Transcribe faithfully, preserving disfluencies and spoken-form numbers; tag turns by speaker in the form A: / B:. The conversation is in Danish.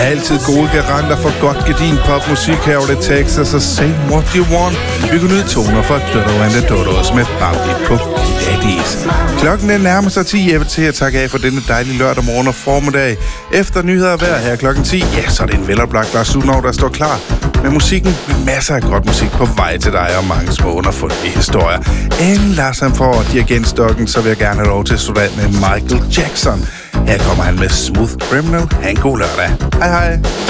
A: Altid gode garanter for godt gedin popmusik her over det Texas og Say What You Want. Vi kunne nyde toner fra Dodo and the Dodos med Bambi på Gladys. Klokken er nærmer sig ti. Jeg vil til at takke af for denne dejlige lørdag morgen og formiddag. Efter nyheder hver her klokken ti, ja, så er det en veloplagt Lars Sundov, der står klar med musikken. Masser af godt musik på vej til dig og mange små underfundige historier. Inden Lars han får dirigentstokken, så vil jeg gerne have lov til at slutte af med Michael Jackson. Her kommer han med Smooth Criminal. Ha' en god lørdag. Hej hej.